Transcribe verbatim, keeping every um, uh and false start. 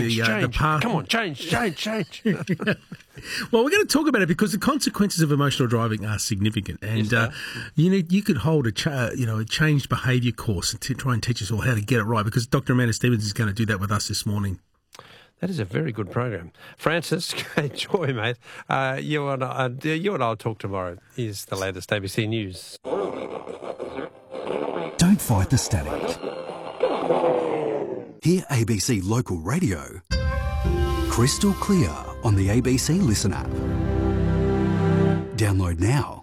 change, the, uh, change. the path. Come on, change, change, change. Well, we're going to talk about it because the consequences of emotional driving are significant, and uh, you know you could hold a cha- you know a changed behaviour course and to try and teach us all how to get it right. Because Doctor Amanda Stevens is going to do that with us this morning. That is a very good program, Francis. Enjoy, mate. Uh, you and I, uh, you and I'll talk tomorrow. Is the latest A B C News. Don't fight the static. Hear A B C Local Radio crystal clear on the A B C Listen app. Download now.